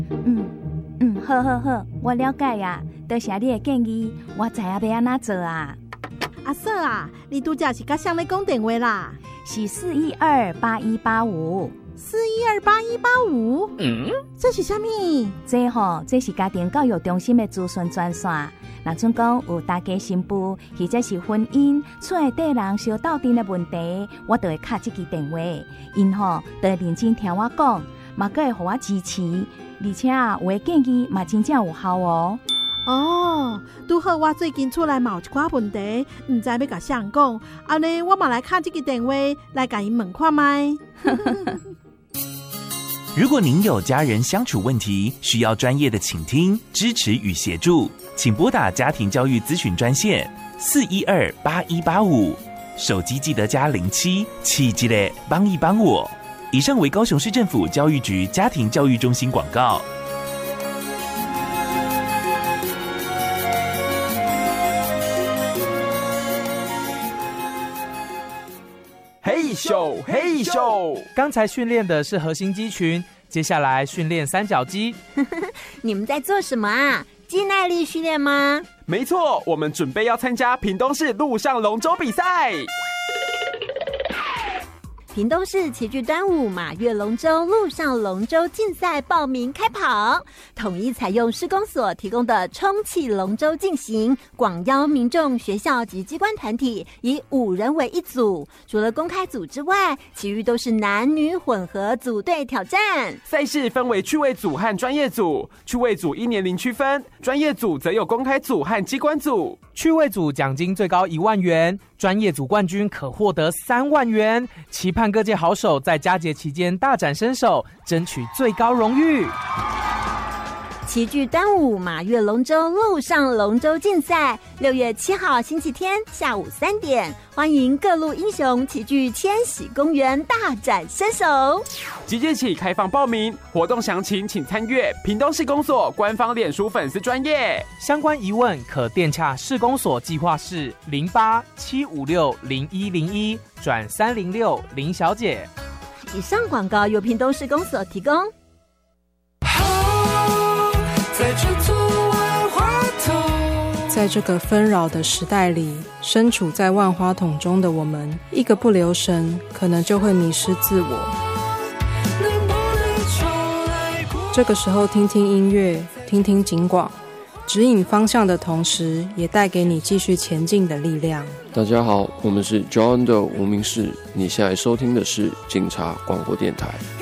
好，我了解啊，多谢你的建议，我知影要安怎做啊。 阿嫂啊，你拄则是甲谁咧讲电话啦？ 是4128185。 4128185？这是啥物？ 这是家庭教育中心的资讯专线。若准讲有大家新妇或者是婚姻厝内底人相斗阵的问题，我就会敲这支电话，因就会认真听我讲，嘛阁会互我支持，而且有的建议嘛真正有效哦。 拄好我最近厝内嘛有一寡问题，唔知要甲谁人讲，安尼我嘛来敲这支电话来甲因问看卖。 如果您有家人相处问题，需要专业的倾听、支持与协助，请拨打家庭教育咨询专线4128185，手机记得加07，气记得帮一帮我。以上为高雄市政府教育局家庭教育中心广告。 嘿咻嘿咻！刚才训练的是核心肌群，接下来训练三角肌。 你们在做什么啊？肌耐力训练吗？ 没错，我们准备要参加屏东市陆上龙舟比赛。 屏东市齐聚端午马月龙舟陆上龙舟竞赛报名开跑，统一采用市公所提供的充气龙舟进行，广邀民众、学校及机关团体，以5人为一组。除了公开组之外，其余都是男女混合组队挑战。 赛事分为趣味组和专业组，趣味组依年龄区分，专业组则有公开组和机关组。 趣味组奖金最高1万元，专业组冠军可获得3万元。期盼各界好手在佳节期间大展身手，争取最高荣誉。 齐聚端午马月龙舟陆上龙舟竞赛，6月7号星期天下午3点，欢迎各路英雄齐聚千禧公园大展身手。 即日起开放报名，活动详情请参阅屏东市公所官方脸书粉丝专页。 相关疑问可电洽市公所计划室0875601101转306林小姐。 以上广告由屏东市公所提供。 在这个纷扰的时代里，身处在万花筒中的我们，一个不留神，可能就会迷失自我。这个时候听听音乐，听听警广，指引方向的同时，也带给你继续前进的力量。 大家好，我们是 John 的无名氏，你现在收听的是警察广播电台。